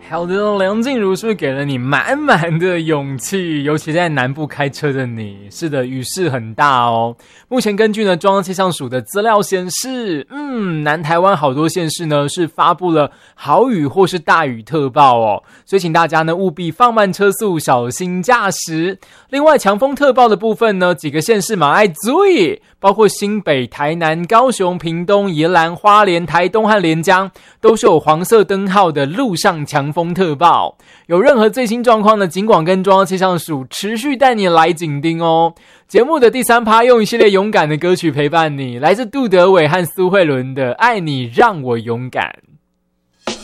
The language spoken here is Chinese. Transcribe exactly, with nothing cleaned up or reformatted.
好的，梁静茹是不是给了你满满的勇气？尤其在南部开车的你，是的，雨势很大哦。目前根据呢中央气象署的资料显示，嗯，南台湾好多县市呢是发布了豪雨或是大雨特报哦，所以请大家呢务必放慢车速，小心驾驶。另外，强风特报的部分呢，几个县市嘛爱注意，包括新北、台南、高雄、屏东、宜兰、花莲、台东和连江，都是有黄色灯号的路上强风特报。有任何最新状况呢，警广跟中央气象署持续带你来紧盯哦。节目的第三趴用一系列勇敢的歌曲陪伴你，来自杜德伟和苏慧伦的《爱你让我勇敢》。